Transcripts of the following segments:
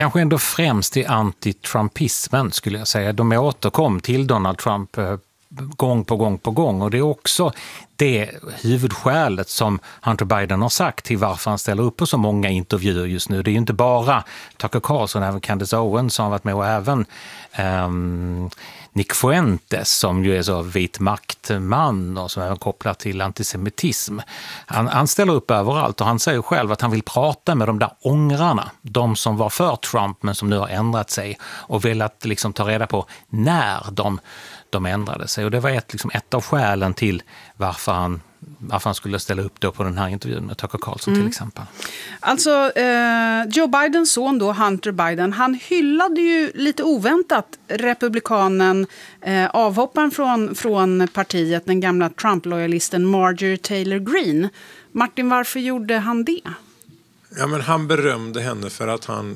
Kanske ändå främst i anti-trumpismen skulle jag säga. De återkom till Donald Trump gång på gång och det är också det huvudskälet som Hunter Biden har sagt till varför han ställer upp på så många intervjuer just nu. Det är ju inte bara Tucker Carlson, även Candace Owens som har varit med och även Nick Fuentes som ju är så vit maktman och som är kopplad till antisemitism. Han ställer upp överallt och han säger själv att han vill prata med de där ångrarna, de som var för Trump men som nu har ändrat sig och vill att liksom ta reda på när de ändrade sig. Och det var ett av skälen till varför han skulle ställa upp då på den här intervjun med Tucker Carlson till exempel. Alltså Joe Bidens son då, Hunter Biden, han hyllade ju lite oväntat republikanen, avhopparen från partiet, den gamla Trump-lojalisten Marjorie Taylor Greene. Martin, varför gjorde han det? Ja, men han berömde henne för att han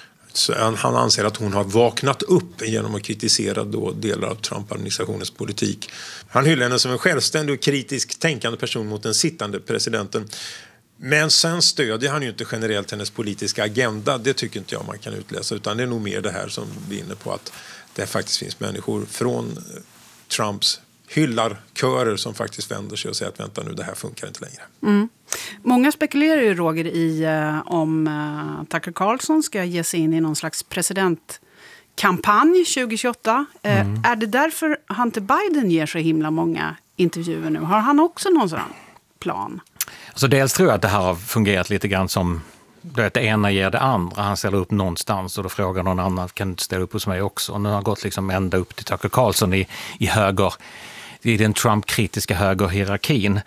anser att hon har vaknat upp genom att kritisera då delar av Trump-administrationens politik. Han hyllar henne som en självständig och kritisk tänkande person mot den sittande presidenten. Men sen stödjer han ju inte generellt hennes politiska agenda. Det tycker inte jag man kan utläsa. Utan det är nog mer det här som vi är inne på, att det faktiskt finns människor från Trumps hyllarkörer som faktiskt vänder sig och säger att vänta nu, det här funkar inte längre. Mm. Många spekulerar ju, Roger, i om Tucker Carlson ska ge sig in i någon slags presidentkampanj 2028. Är det därför Hunter Biden ger så himla många intervjuer nu? Har han också någon sån plan? Alltså dels tror jag att det här har fungerat lite grann som det ena ger det andra. Han ställer upp någonstans och då frågar någon annan, kan du ställa upp hos mig också? Och nu har han gått liksom ända upp till Tucker Carlson i höger, i den Trump-kritiska högerhierarkin.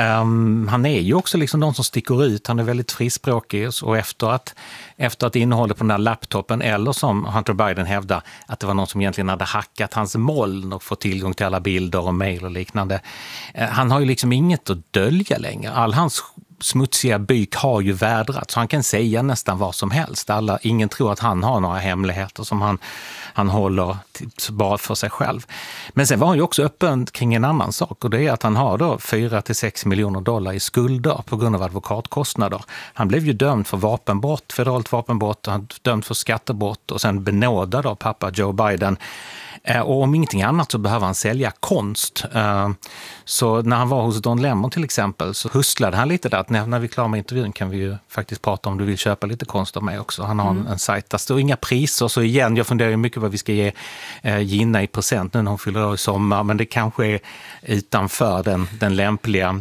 Han är ju också liksom de som sticker ut. Han är väldigt frispråkig och efter att innehållet på den här laptopen, eller som Hunter Biden hävdar att det var någon som egentligen hade hackat hans moln och fått tillgång till alla bilder och mejl och liknande. Han har ju liksom inget att dölja längre. All hans smutsiga byk har ju vädrat så han kan säga nästan vad som helst. Ingen tror att han har några hemligheter som han håller bara för sig själv. Men sen var han ju också öppen kring en annan sak och det är att han har då 4-6 miljoner dollar i skulder på grund av advokatkostnader. Han blev ju dömd för vapenbrott, federalt vapenbrott, han dömd för skattebrott och sen benådad av pappa Joe Biden. Och om ingenting annat så behöver han sälja konst. Så när han var hos Don Lemon till exempel så husslade han lite där att när vi är klara med intervjun kan vi ju faktiskt prata om du vill köpa lite konst av mig också. Han har en sajt, där står inga priser. Så igen, jag funderar ju mycket vad vi ska ge Gina i present nu när hon fyller år i sommar. Men det kanske är utanför den lämpliga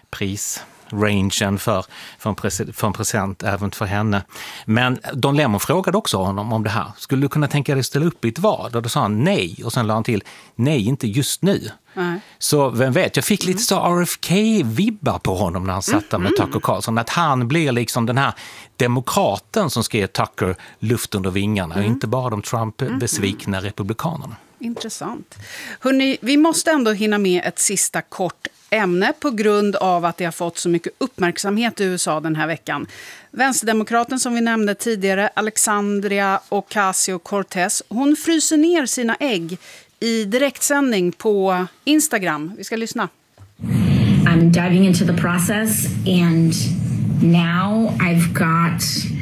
prisrangen för en present även för henne. Men Don Lemon frågade också honom om det här. Skulle du kunna tänka dig att ställa upp i ett vad? Och då sa han nej. Och sen la han till, nej inte just nu. Mm. Så vem vet, jag fick lite så RFK-vibbar på honom när han satt där med Tucker Carlson. Att han blir liksom den här demokraten som ska ge Tucker luft under vingarna. Och inte bara de Trump-besvikna republikanerna. Intressant. Hörrni, vi måste ändå hinna med ett sista kort ämne på grund av att det har fått så mycket uppmärksamhet i USA den här veckan. Vänsterdemokraten som vi nämnde tidigare, Alexandria Ocasio-Cortez, hon fryser ner sina ägg i direktsändning på Instagram. Vi ska lyssna. I'm diving into the process and now I've got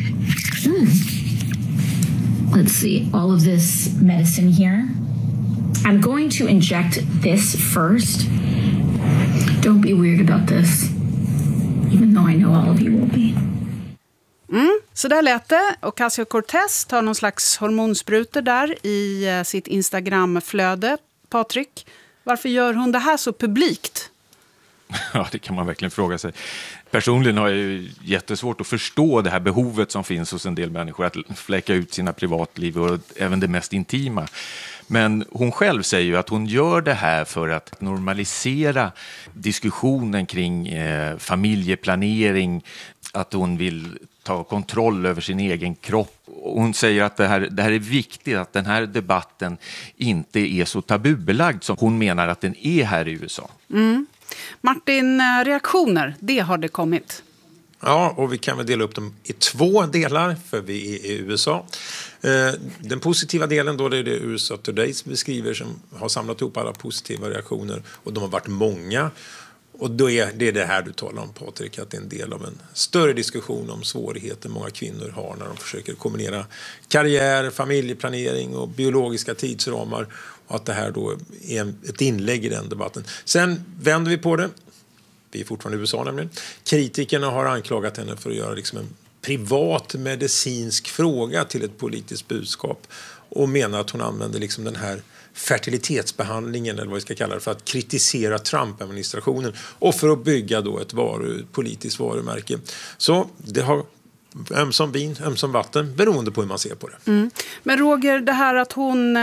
let's see, all of this medicine here. I'm going to inject this first. Don't be weird about this, even though I know all of you will be. Så där lät det. Ocasio-Cortez tar någon slags hormonsprutor där i sitt Instagramflöde. Patrik, varför gör hon det här så publikt? Ja, det kan man verkligen fråga sig. Personligen har jag ju jättesvårt att förstå det här behovet som finns hos en del människor att fläcka ut sina privatliv och även det mest intima. Men hon själv säger ju att hon gör det här för att normalisera diskussionen kring familjeplanering, att hon vill ta kontroll över sin egen kropp. Hon säger att det här är viktigt, att den här debatten inte är så tabubelagd som hon menar att den är här i USA. Martin, reaktioner, det har det kommit. Ja, och vi kan väl dela upp dem i 2 delar för vi är i USA. Den positiva delen då, det är det USA Today beskriver som har samlat ihop alla positiva reaktioner och de har varit många. Och då är det här du talar om, Patrik, att det är en del av en större diskussion om svårigheter många kvinnor har när de försöker kombinera karriär, familjeplanering och biologiska tidsramar. Och att det här då är ett inlägg i den debatten. Sen vänder vi på det. Vi är fortfarande i USA nämligen. Kritikerna har anklagat henne för att göra liksom en privat medicinsk fråga till ett politiskt budskap. Och menar att hon använder liksom den här fertilitetsbehandlingen, eller vad vi ska kalla det, för att kritisera Trump-administrationen och för att bygga då ett politiskt varumärke. Så det har ömsom vin, ömsom vatten, beroende på hur man ser på det. Mm. Men Roger, det här att hon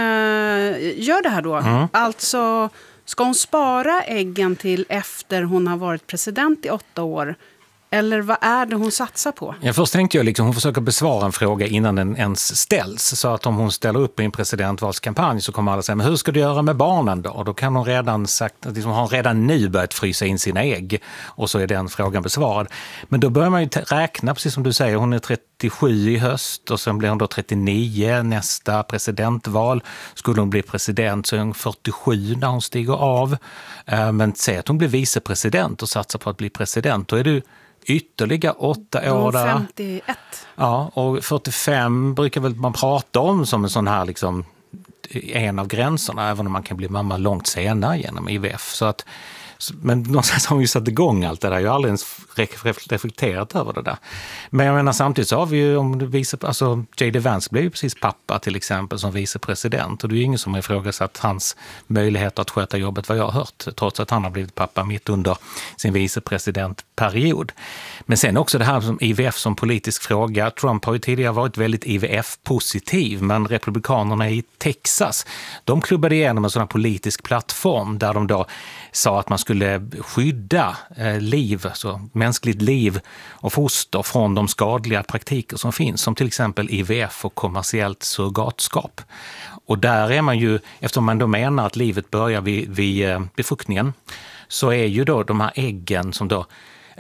gör det här då, alltså ska hon spara äggen till efter hon har varit president i 8 år? Eller vad är det hon satsar på? Ja, först tänkte jag liksom, hon försöker besvara en fråga innan den ens ställs. Så att om hon ställer upp i en presidentvalskampanj så kommer alla säga, men hur ska du göra med barnen då? Och då kan hon redan sagt, liksom, har hon redan nu börjat frysa in sina ägg. Och så är den frågan besvarad. Men då börjar man ju räkna, precis som du säger, hon är 37 i höst och sen blir hon då 39 nästa presidentval. Skulle hon bli president så är hon 47 när hon stiger av. Men säg att hon blir vicepresident och satsar på att bli president, då är du ytterligare 8 år där. 51. Ja, och 45 brukar väl man prata om som en sån här liksom en av gränserna, även om man kan bli mamma långt senare genom IVF. Så att, men någonstans har hon ju satt igång allt det där. Jag har aldrig ens reflekterat över det där. Men jag menar, samtidigt så har vi ju, om du visar, alltså J.D. Vance blev ju precis pappa till exempel som vicepresident, och det är ju ingen som har ifrågasatt hans möjligheter att sköta jobbet, vad jag har hört, trots att han har blivit pappa mitt under sin vicepresidentperiod. Men sen också det här som IVF som politisk fråga. Trump har ju tidigare varit väldigt IVF-positiv, men republikanerna i Texas, de klubbade igenom en sån här politisk plattform där de då sa att man skulle skydda liv, alltså mänskligt liv och foster från de skadliga praktiker som finns, som till exempel IVF och kommersiellt surrogatskap. Och där är man ju, eftersom man då menar att livet börjar vid befruktningen, så är ju då de här äggen som då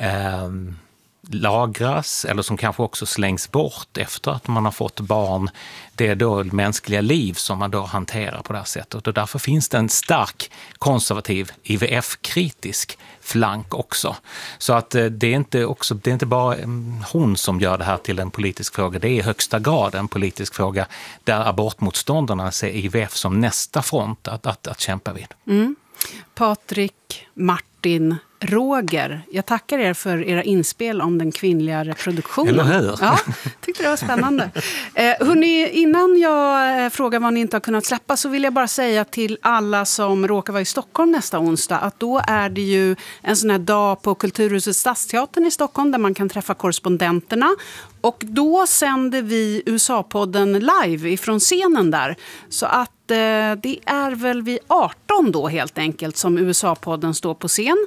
lagras eller som kanske också slängs bort efter att man har fått barn, det är då mänskliga liv som man då hanterar på det här sättet. Och därför finns det en stark konservativ IVF-kritisk flank också. Så att det är inte bara hon som gör det här till en politisk fråga, det är i högsta grad en politisk fråga där abortmotståndarna ser IVF som nästa front att kämpa vid. Mm. Patrik, Martin, Roger, jag tackar er för era inspel om den kvinnliga reproduktionen. Eller hur? Ja, tyckte det var spännande. Hörrni, innan jag frågar vad ni inte har kunnat släppa så vill jag bara säga till alla som råkar vara i Stockholm nästa onsdag att då är det ju en sån här dag på Kulturhuset Stadsteatern i Stockholm där man kan träffa korrespondenterna. Och då sänder vi USA-podden live ifrån scenen där. Så att det är väl vid 18 då helt enkelt som USA-podden står på scen.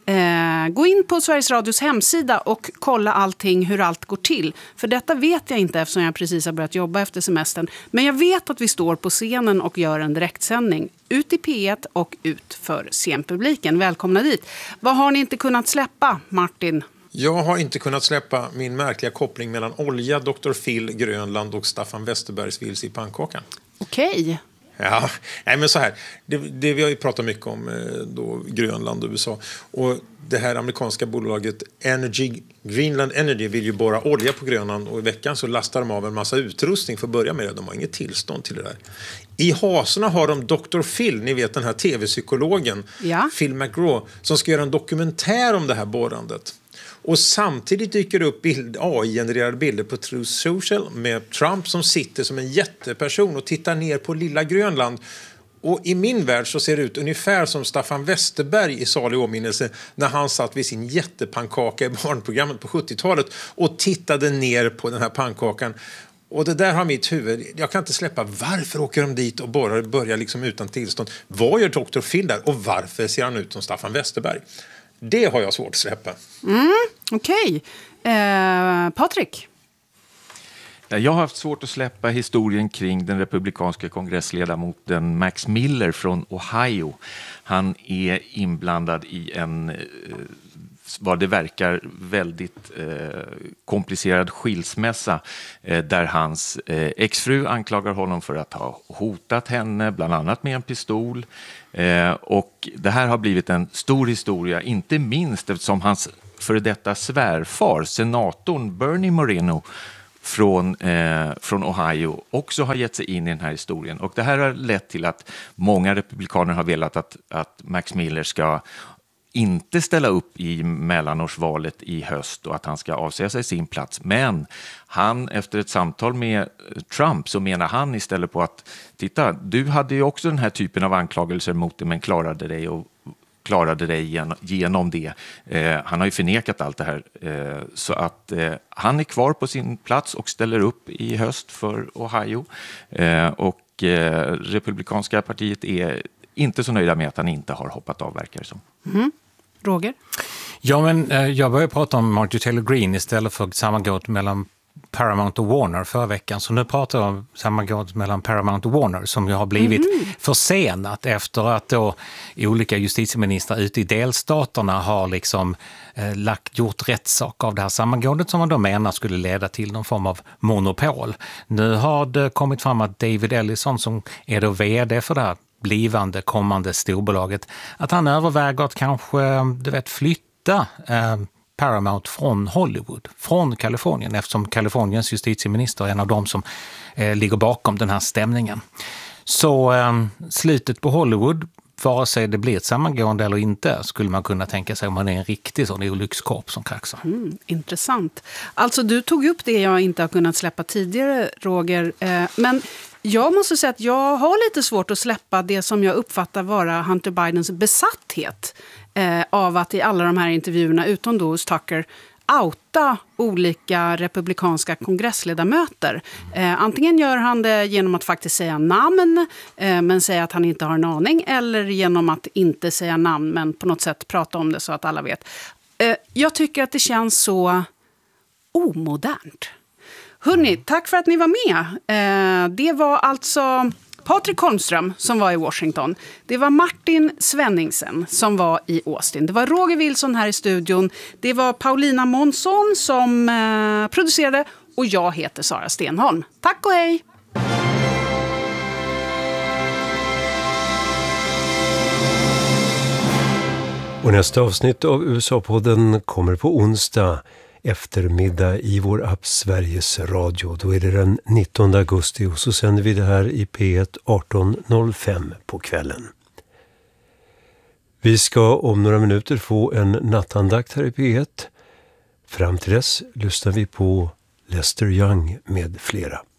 Gå in på Sveriges Radios hemsida och kolla allting, hur allt går till. För detta vet jag inte eftersom jag precis har börjat jobba efter semestern. Men jag vet att vi står på scenen och gör en direktsändning. Ut i P1 och ut för scenpubliken. Välkomna dit. Vad har ni inte kunnat släppa, Martin? Jag har inte kunnat släppa min märkliga koppling mellan olja, Dr. Phil, Grönland och Staffan Westerbergs Vilse i pannkakan. Okej. Ja, nej men så här. Det vi har ju pratat mycket om då, Grönland och USA. Och det här amerikanska bolaget Greenland Energy vill ju borra olja på Grönland. Och i veckan så lastar de av en massa utrustning för att börja med det. De har inget tillstånd till det där. I hasorna har de Dr. Phil, ni vet den här tv-psykologen, ja. Phil McGraw, som ska göra en dokumentär om det här borrandet. Och samtidigt dyker det upp AI-genererade bilder på Truth Social med Trump som sitter som en jätteperson och tittar ner på lilla Grönland. Och i min värld så ser det ut ungefär som Staffan Westerberg i salig åminnelse när han satt vid sin jättepannkaka i barnprogrammet på 70-talet och tittade ner på den här pannkakan. Och det där har mitt huvud. Jag kan inte släppa. Varför åker de dit och börjar liksom utan tillstånd? Vad gör Dr. Phil där? Och varför ser han ut som Staffan Westerberg? Det har jag svårt att släppa. Okej. Patrik? Jag har haft svårt att släppa historien kring den republikanska kongressledamoten Max Miller från Ohio. Han är inblandad i en vad det verkar väldigt komplicerad skilsmässa där hans exfru anklagar honom för att ha hotat henne, bland annat med en pistol. Och det här har blivit en stor historia, inte minst eftersom hans före detta svärfar, senatorn Bernie Moreno från Ohio, också har gett sig in i den här historien. Och det här har lett till att många republikaner har velat att Max Miller ska inte ställa upp i mellanårsvalet i höst och att han ska avsäga sig sin plats. Men han, efter ett samtal med Trump, så menar han istället på att titta, du hade ju också den här typen av anklagelser mot dig men klarade dig genom det. Han har ju förnekat allt det här. Så att han är kvar på sin plats och ställer upp i höst för Ohio. Och Republikanska partiet är inte så nöjda med att han inte har hoppat av, verkar det som. Mm. Roger? Ja, men jag började prata om Marjorie Taylor Greene istället för sammanbrott mellan Paramount och Warner förra veckan. Så nu pratar jag om sammanbrott mellan Paramount och Warner som ju har blivit försenat efter att då olika justitieministrar ute i delstaterna har liksom gjort rättssak av det här sammangåendet som man då menar skulle leda till någon form av monopol. Nu har det kommit fram att David Ellison, som är då vd för det här blivande kommande storbolaget, att han överväger att kanske flytta Paramount från Hollywood, från Kalifornien, eftersom Kaliforniens justitieminister är en av dem som ligger bakom den här stämningen. Så slutet på Hollywood, vare sig det blir ett sammangående eller inte, skulle man kunna tänka sig om man är en riktig sån olyckskorp som kraxar. Intressant. Alltså du tog upp det jag inte har kunnat släppa tidigare, Roger, men jag måste säga att jag har lite svårt att släppa det som jag uppfattar vara Hunter Bidens besatthet av att i alla de här intervjuerna, utom då hos Tucker, outa olika republikanska kongressledamöter. Antingen gör han det genom att faktiskt säga namn men säga att han inte har en aning, eller genom att inte säga namn men på något sätt prata om det så att alla vet. Jag tycker att det känns så omodernt. Hörrni, tack för att ni var med. Det var alltså Patrik Holmström som var i Washington. Det var Martin Svenningsen som var i Austin. Det var Roger Wilson här i studion. Det var Paulina Månsson som producerade. Och jag heter Sara Stenholm. Tack och hej! Och nästa avsnitt av USA-podden kommer på onsdag eftermiddag i vår app Sveriges Radio. Då är det den 19 augusti och så sänder vi det här i P1 18.05 på kvällen. Vi ska om några minuter få en nattandakt här i P1. Fram till dess lyssnar vi på Lester Young med flera.